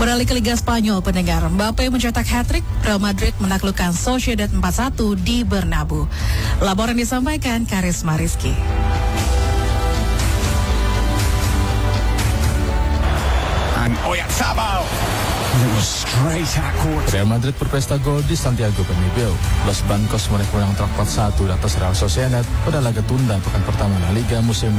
Beralih ke Liga Spanyol, pendengar, Mbappe mencetak hat-trick, Real Madrid menaklukkan Sociedad 4-1 di Bernabeu. Laporan disampaikan Karisma Rizky. And Oyarzabal. Real Madrid berpesta gol di Santiago Bernabeu. Los Blancos meraih kemenangan telak 4-1 di atas Real Sociedad pada laga tunda pekan pertama La Liga musim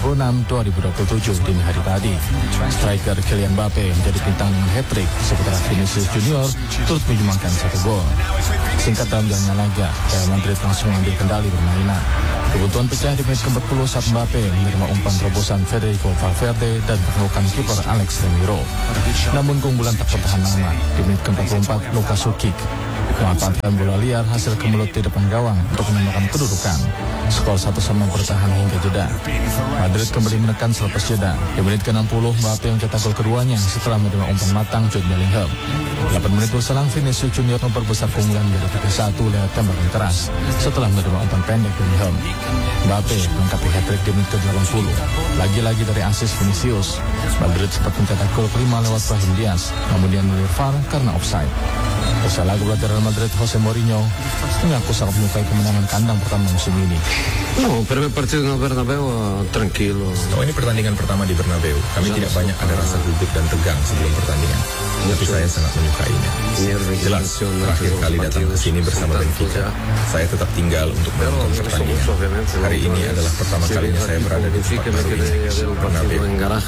2026-2027 dini hari tadi. Striker Kylian Mbappe menjadi bintang dengan hat-trick, sementara Vinicius Junior turut menyumbangkan 1 gol. Singkat dalam jalannya laga, Real Madrid langsung mengambil kendali permainan. Kebutuhan pecah di menit ke-40 saat Mbappe menerima umpan terobosan Federico Valverde dan menemukan kiper Alex Remiro. Namun keunggulan tak bertahan lama. Di menit ke-44, Luka Sukic memanfaatkan bola liar hasil kemelut di depan gawang untuk menambahkan kedudukan. Skor 1-1 bertahan hingga jeda. Madrid kembali menekan selepas jeda. Di menit ke-60, Mbappe mencetak gol keduanya setelah menerima umpan matang Jude Bellingham. 8 menit berselang, Vinicius Junior memperbesar keunggulan menjadi 3-1 lewat tembakan keras setelah menerima umpan pendek Bellingham. Mbappe melengkapi hat-trick di menit ke-80. Lagi-lagi dari asis Vinicius, Madrid sempat mencetak gol kelima lewat Brahim Diaz, namun dia menolak VAR karena offside. Usai laga pelatih Real Madrid Jose Mourinho mengaku sangat menyukai kemenangan kandang pertama musim ini. No, per me partido en el Bernabéu tranquilo. Ini pertandingan pertama di Bernabeu. Kami tidak banyak ada rasa gugup dan tegang sebelum pertandingan. Tapi saya sangat menyukainya. Jelas, terakhir kali datang ke sini bersama Benfica, saya tetap tinggal untuk menonton pertandingan. Hari ini adalah pertama kalinya saya berada di tempat baru ini, Bernabeu.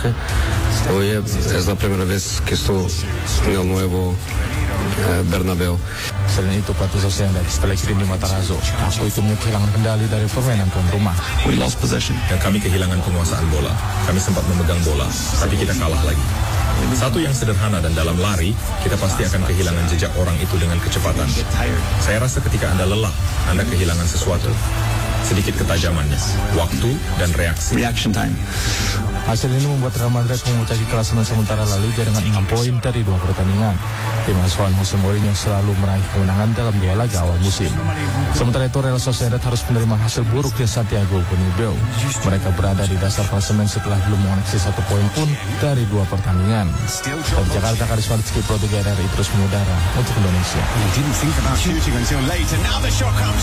Hoy es la primera vez que estoy en el nuevo Bernabéu. Selain itu, pelatih Sociedad Pellegrini Matarazzo aku itu kehilangan kendali dari permainan tuan rumah. We lost possession. Dan kami kehilangan penguasaan bola. Kami sempat memegang bola, tapi kita kalah lagi. Satu yang sederhana dan dalam lari, kita pasti akan kehilangan jejak orang itu dengan kecepatan. Saya rasa ketika Anda lelah, Anda kehilangan sesuatu. Sedikit ketajamannya, waktu dan reaksi. Reaction time. Hasil ini membuat Real Madrid memuncaki klasemen sementara La Liga dengan 6 poin dari 2 pertandingan. Tim asuhan Jose Mourinho selalu meraih kemenangan dalam 2 laga awal musim. Sementara itu, Real Sociedad harus menerima hasil buruk di Santiago Bernabeu. Mereka berada di dasar klasemen setelah belum mengoleksi 1 poin pun dari 2 pertandingan. Dari Jakarta, Karisma Rizky, Pro 3 RRI terus mengudara untuk Indonesia.